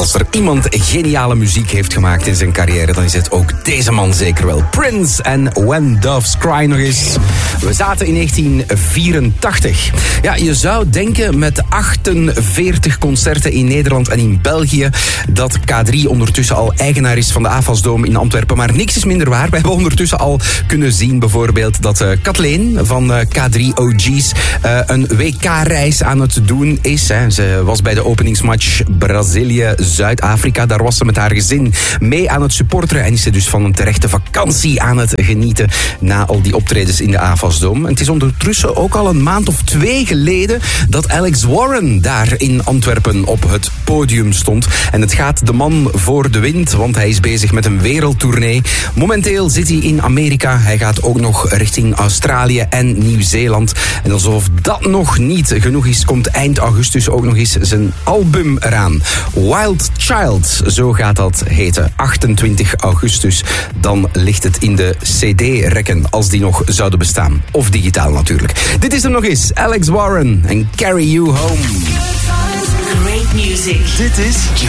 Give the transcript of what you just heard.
als er iemand geniale muziek heeft gemaakt in zijn carrière, dan is het ook deze man zeker wel. Prince en When Doves Cry nog eens. We zaten in 1984. Ja, je zou denken met 48 concerten in Nederland en in België dat K3 ondertussen al eigenaar is van de AFAS-dome in Antwerpen. Maar niks is minder waar. We hebben ondertussen al kunnen zien bijvoorbeeld dat Kathleen van K3 OG's een WK-reis aan het doen is. Ze was bij de openingsmatch Brazilië-Zuid-Afrika. Daar was ze met haar gezin mee aan het supporteren en is ze dus van een terechte vakantie aan het genieten na al die optredens in de AFAS-dome. En het is ondertussen ook al een maand of 2 geleden dat Alex Warren daar in Antwerpen op het podium stond. En het gaat de man voor de wind, want hij is bezig met een wereldtournee. Momenteel zit hij in Amerika. Hij gaat ook nog richting Australië en Nieuw-Zeeland. En alsof dat nog niet genoeg is, komt eind augustus ook nog eens zijn album eraan. Wild Child, zo gaat dat heten. 28 augustus. Dan ligt het in de CD-rekken, als die nog zouden bestaan. Of digitaal natuurlijk. Dit is hem nog eens. Alex Warren en Carry You Home. Great music. Dit is